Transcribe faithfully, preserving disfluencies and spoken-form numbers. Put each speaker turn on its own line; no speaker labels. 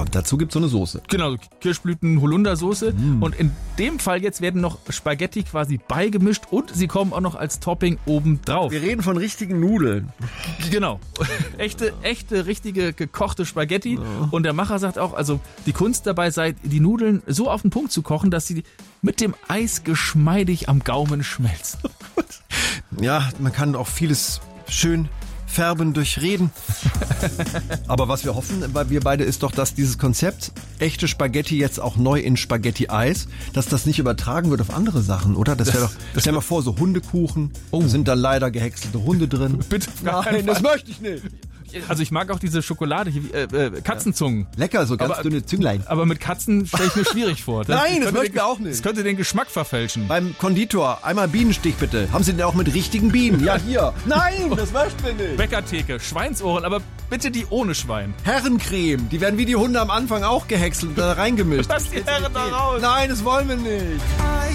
und dazu gibt's so eine Soße.
Genau, Kirschblüten-Holundersoße.
Mm.
Und in dem Fall jetzt werden noch Spaghetti quasi beigemischt und sie kommen auch noch als Topping oben drauf.
Wir reden von richtigen Nudeln.
Genau. Echte, echte, richtige gekochte Spaghetti. Ja. Und der Macher sagt auch, also die Kunst dabei sei, die Nudeln so auf den Punkt zu kochen, dass sie mit dem Eis geschmeidig am Gaumen schmelzen.
Ja, man kann auch vieles schön färben durch Reden. Aber was wir hoffen, weil wir beide, ist doch, dass dieses Konzept echte Spaghetti jetzt auch neu in Spaghetti-Eis, dass das nicht übertragen wird auf andere Sachen, oder? Das wäre doch, stell mal vor, so Hundekuchen, oh. Da sind da leider gehäckselte Hunde drin.
Bitte.
Nein, das möchte ich nicht.
Also ich mag auch diese Schokolade, hier, äh, äh, Katzenzungen.
Lecker, so ganz
aber,
dünne Zünglein.
Aber mit Katzen stelle ich mir schwierig vor. Das,
Nein, das, das möchten
den,
wir auch nicht.
Das könnte den Geschmack verfälschen.
Beim Konditor, einmal Bienenstich bitte. Haben Sie den auch mit richtigen Bienen? Ja, hier. Nein, das möchten wir nicht.
Bäckertheke, Schweinsohren, aber bitte die ohne Schwein.
Herrencreme, die werden wie die Hunde am Anfang auch gehäckselt und da reingemischt.
Lass die Herren da raus.
Nein, das wollen wir nicht.